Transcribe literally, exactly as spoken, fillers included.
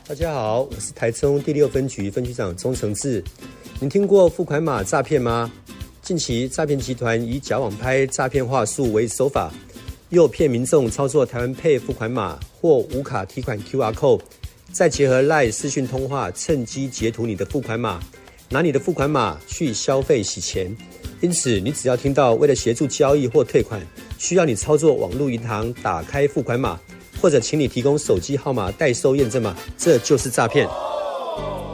大家好，我是台中第六分局分局长钟承志。您听过付款码诈骗吗？近期诈骗集团以假网拍诈骗话术为手法，诱骗民众操作台湾 Pay 付款码或无卡提款 Q R code， 再结合 LINE 视讯通话，趁机截图你的付款码，拿你的付款码去消费洗钱。因此，你只要听到为了协助交易或退款，需要你操作网络银行打开付款码，或者请你提供手机号码代收验证码，这就是诈骗。